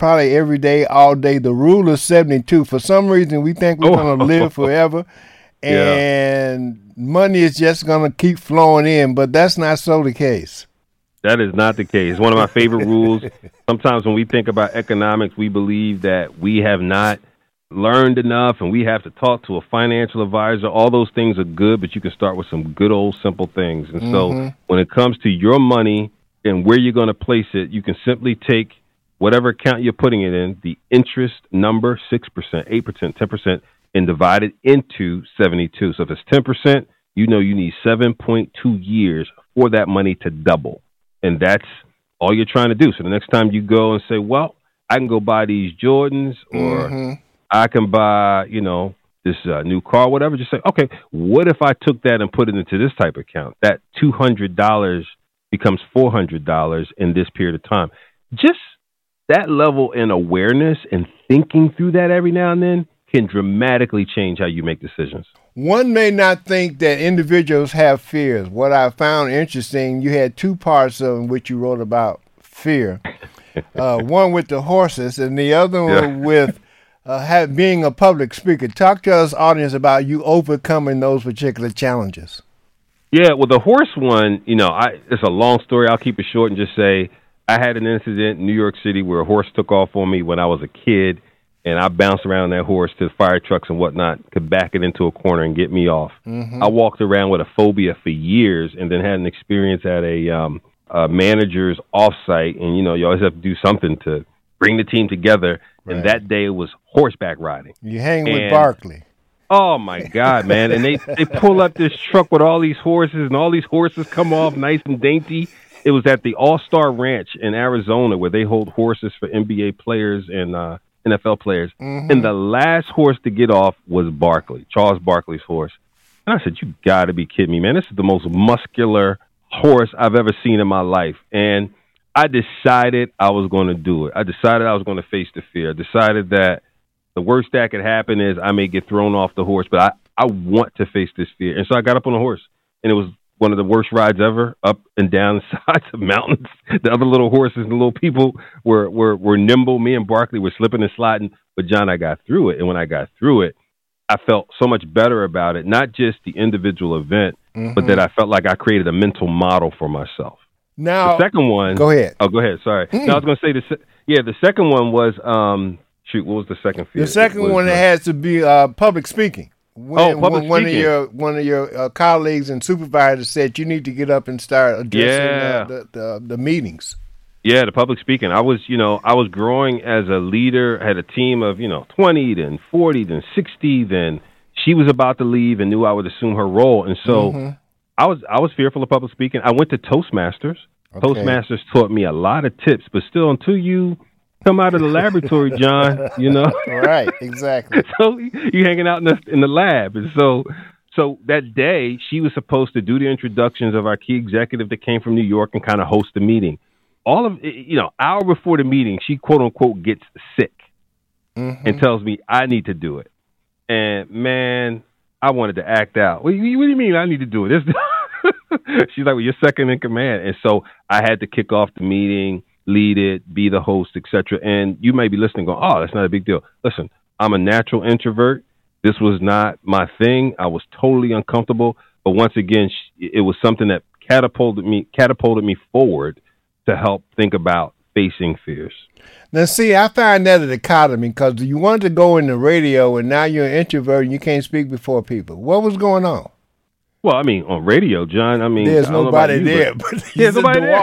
probably every day, all day. The rule is 72. For some reason, we think we're going to live forever, and money is just going to keep flowing in, but that's not so the case. That is not the case. One of my favorite rules. Sometimes when we think about economics, we believe that we have not learned enough and we have to talk to a financial advisor. All those things are good, but you can start with some good old simple things. And so when it comes to your money and where you're going to place it, you can simply take whatever account you're putting it in, the interest number, 6%, 8%, 10%, and divide it into 72. So if it's 10%, you know you need 7.2 years for that money to double. And that's all you're trying to do. So the next time you go and say, well, I can go buy these Jordans or I can buy, this new car, whatever. Just say, okay, what if I took that and put it into this type of account? That $200 becomes $400 in this period of time. Just that level in awareness and thinking through that every now and then can dramatically change how you make decisions. One may not think that individuals have fears. What I found interesting, you had two parts of which you wrote about fear. One with the horses and the other one with being a public speaker. Talk to us, audience, about you overcoming those particular challenges. Yeah, well, the horse one, it's a long story. I'll keep it short and just say I had an incident in New York City where a horse took off on me when I was a kid, and I bounced around that horse to fire trucks and whatnot, could back it into a corner and get me off. I walked around with a phobia for years and then had an experience at a manager's offsite, and, you always have to do something to bring the team together. Right. And that day it was horseback riding. You hang with Barkley. Oh, my God, man. And they pull up this truck with all these horses, and all these horses come off nice and dainty. It was at the All-Star Ranch in Arizona where they hold horses for NBA players and NFL players. And the last horse to get off was Barkley, Charles Barkley's horse. And I said, you got to be kidding me, man. This is the most muscular horse I've ever seen in my life. And I decided I was going to do it. I decided I was going to face the fear. I decided that the worst that could happen is I may get thrown off the horse, but I want to face this fear. And so I got up on the horse, and it was one of the worst rides ever, up and down the sides of mountains. The other little horses and little people were nimble. Me and Barkley were slipping and sliding, but John, I got through it. And when I got through it, I felt so much better about it, not just the individual event, but that I felt like I created a mental model for myself. Now, the second one. Go ahead. Oh, go ahead. Sorry. No, I was going to say the second one was what was the second fear? The second one has to be public speaking. Public speaking. One of your colleagues and supervisors said you need to get up and start addressing the meetings. Yeah, the public speaking. I was growing as a leader. I had a team of 20, then 40, then 60. Then she was about to leave and knew I would assume her role, and so I was fearful of public speaking. I went to Toastmasters. Okay. Toastmasters taught me a lot of tips, but still, until you come out of the laboratory, John, Right, exactly. So you hanging out in the lab. And so that day, she was supposed to do the introductions of our key executive that came from New York and kind of host the meeting. All of, hour before the meeting, she, quote unquote, gets sick and tells me I need to do it. And, man, I wanted to act out. What do you mean I need to do it? She's like, well, you're second in command. And so I had to kick off the meeting, lead it, be the host, etc. And you may be listening going, oh, that's not a big deal. Listen, I'm a natural introvert. This was not my thing. I was totally uncomfortable. But once again, it was something that catapulted me forward to help think about facing fears. Now, see, I find that a dichotomy because you wanted to go in the radio and now you're an introvert and you can't speak before people. What was going on? Well, I mean, on radio, John, there's nobody there, but there's nobody there.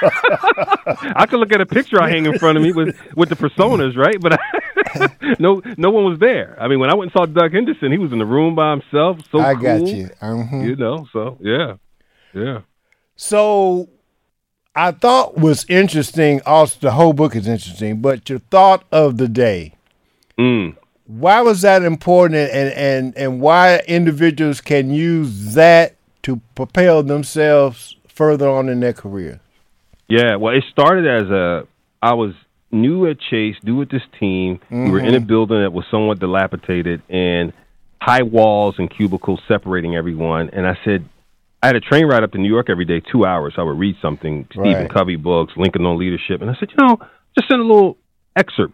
I could look at a picture I hang in front of me with the personas, right? But no one was there. I mean, when I went and saw Doug Henderson, he was in the room by himself. So I cool, got you. So yeah. So I thought was interesting. Also, the whole book is interesting, but your thought of the day. Why was that important, and why individuals can use that to propel themselves further on in their career? Yeah, well, it started as I was new at Chase, new with this team. We were in a building that was somewhat dilapidated and high walls and cubicles separating everyone. And I said, I had a train ride up to New York every day, 2 hours. I would read something, Stephen Covey books, Lincoln on Leadership. And I said, just send a little excerpt